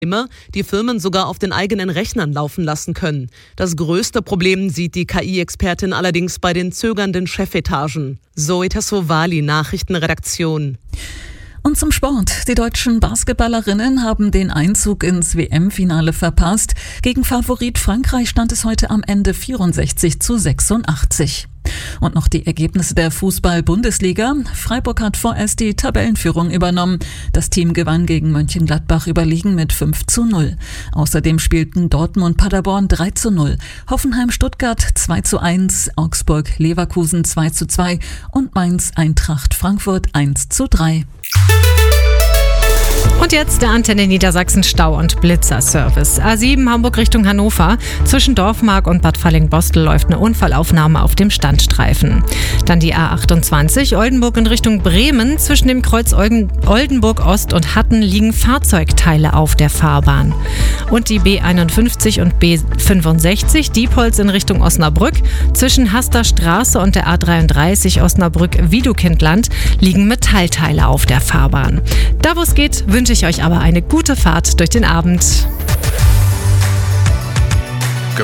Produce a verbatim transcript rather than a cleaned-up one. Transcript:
die Firmen sogar auf den eigenen Rechnern laufen lassen können. Das größte Problem sieht die K I-Expertin allerdings bei den zögernden Chefetagen. Zoe Tassovali, Nachrichtenredaktion. Und zum Sport. Die deutschen Basketballerinnen haben den Einzug ins W M-Finale verpasst. Gegen Favorit Frankreich stand es heute am Ende vierundsechzig zu sechsundachtzig. Und noch die Ergebnisse der Fußball-Bundesliga. Freiburg hat vorerst die Tabellenführung übernommen. Das Team gewann gegen Mönchengladbach überlegen mit fünf zu null. Außerdem spielten Dortmund-Paderborn drei zu null, Hoffenheim-Stuttgart zwei zu eins, Augsburg-Leverkusen zwei zu zwei und Mainz-Eintracht-Frankfurt eins zu drei. Und jetzt der Antenne Niedersachsen Stau- und Blitzerservice. A sieben Hamburg Richtung Hannover. Zwischen Dorfmark und Bad Falling-Bostel läuft eine Unfallaufnahme auf dem Standstreifen. Dann die A achtundzwanzig Oldenburg in Richtung Bremen. Zwischen dem Kreuz Oldenburg Ost und Hatten liegen Fahrzeugteile auf der Fahrbahn. Und die B einundfünfzig und B fünfundsechzig Diepholz in Richtung Osnabrück. Zwischen Haster Straße und der A dreiunddreißig Osnabrück-Wiedukindland liegen Metallteile auf der Fahrbahn. Da wo es geht, wünsche ich euch aber eine gute Fahrt durch den Abend.